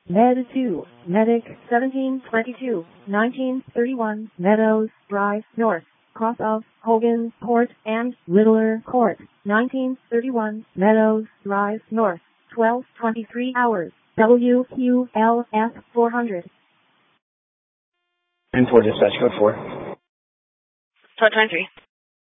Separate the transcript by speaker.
Speaker 1: Med 2, Medic 1722, 1931, Meadows Drive North, cross of Hogan Court and Littler Court, 1931, Meadows Drive North, 12:23 hours, WQLF 400.
Speaker 2: And for dispatch code 4.
Speaker 3: 12:23.